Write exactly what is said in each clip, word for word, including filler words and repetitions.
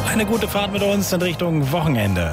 Eine gute Fahrt mit uns in Richtung Wochenende.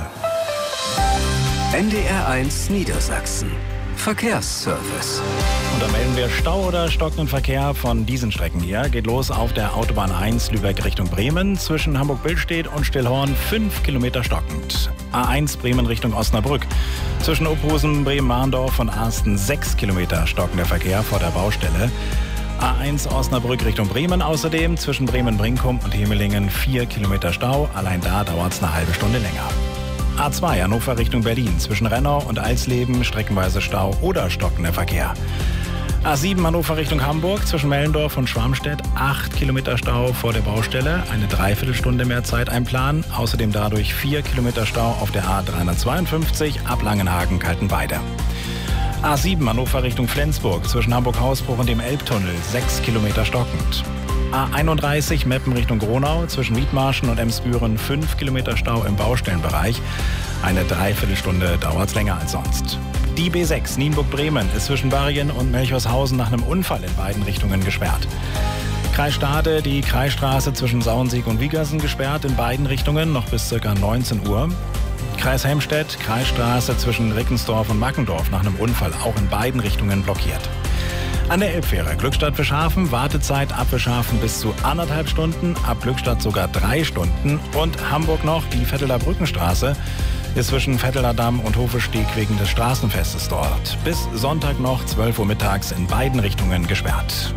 N D R eins Niedersachsen. Verkehrsservice. Und da melden wir Stau oder stockenden Verkehr von diesen Strecken hier. Geht los auf der Autobahn eins Lübeck Richtung Bremen. Zwischen Hamburg-Billstedt und Stillhorn fünf Kilometer stockend. A eins Bremen Richtung Osnabrück. Zwischen Ophusen, Bremen-Mahndorf und Arsten sechs Kilometer stockender Verkehr vor der Baustelle. A eins Osnabrück Richtung Bremen außerdem. Zwischen Bremen-Brinkum und Hemelingen vier Kilometer Stau. Allein da dauert es eine halbe Stunde länger. A zwei Hannover Richtung Berlin. Zwischen Rennau und Alsleben streckenweise Stau oder stockender Verkehr. A sieben Hannover Richtung Hamburg. Zwischen Mellendorf und Schwarmstedt acht Kilometer Stau vor der Baustelle. Eine Dreiviertelstunde mehr Zeit einplanen. Außerdem dadurch vier Kilometer Stau auf der A dreihundertzweiundfünfzig ab Langenhagen-Kaltenweide. A sieben Hannover Richtung Flensburg. Zwischen Hamburg-Hausbruch und dem Elbtunnel sechs Kilometer stockend. A einunddreißig Meppen Richtung Gronau. Zwischen Wiedmarschen und Emsbüren fünf Kilometer Stau im Baustellenbereich. Eine Dreiviertelstunde dauert es länger als sonst. Die B sechs Nienburg-Bremen ist zwischen Barrien und Melchorshausen nach einem Unfall in beiden Richtungen gesperrt. Kreis Stade, die Kreisstraße zwischen Sauensiek und Wiegersen gesperrt in beiden Richtungen noch bis ca. neunzehn Uhr. Kreis Helmstedt, Kreisstraße zwischen Rickensdorf und Mackendorf nach einem Unfall auch in beiden Richtungen blockiert. An der Elbfähre Glückstadt-Fischhafen, Wartezeit ab Fischhafen bis zu anderthalb Stunden, ab Glückstadt sogar drei Stunden. Und Hamburg noch, die Vetteler Brückenstraße ist zwischen Vetteler Damm und Hofesteg wegen des Straßenfestes dort. Bis Sonntag noch zwölf Uhr mittags in beiden Richtungen gesperrt.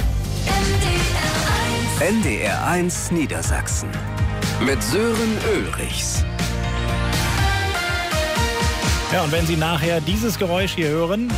N D R eins Niedersachsen mit Sören Ulrichs. Ja, und wenn Sie nachher dieses Geräusch hier hören,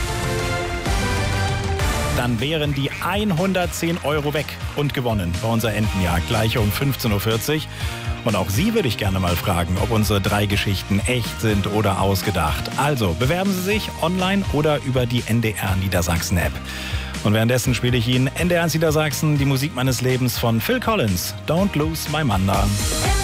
dann wären die hundertzehn Euro weg und gewonnen bei unserer Entenjagd gleich um fünfzehn Uhr vierzig. Und auch Sie würde ich gerne mal fragen, ob unsere drei Geschichten echt sind oder ausgedacht. Also bewerben Sie sich online oder über die N D R Niedersachsen App. Und währenddessen spiele ich Ihnen N D R Niedersachsen, die Musik meines Lebens von Phil Collins, Don't Lose My Manda.